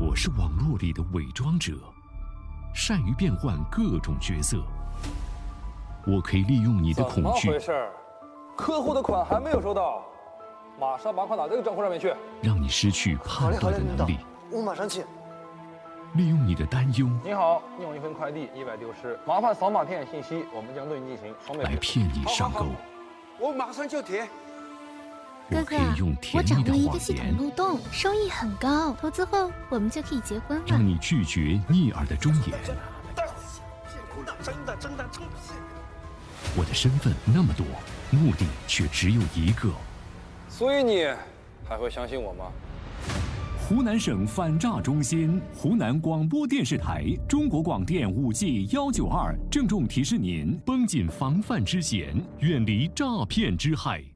我是网络里的伪装者，善于变换各种角色。我可以利用你的恐惧。 怎么回事？客户的款还没有收到，马上把款打这个账户上面去， 让你失去判断的能力。 我马上去。 利用你的担忧。 您好，你有一份快递意外丢失，麻烦扫码填写信息，我们将对你进行双倍来骗你上钩。 我马上就填。 我可以用甜蜜的谎言， 漏洞，收益很高，投资后我们就可以结婚了。 让你拒绝逆耳的忠言。 真的， 我的身份那么多，目的却只有一个。 所以你还会相信我吗？ 湖南省反诈中心、湖南广播电视台、中国广电5G192郑重提示您：绷紧防范之弦，远离诈骗之害。